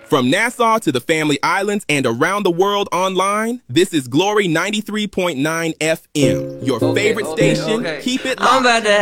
From Nassau to the Family Islands and around the world online, this is Glory 93.9 FM, your favorite station. Keep it locked.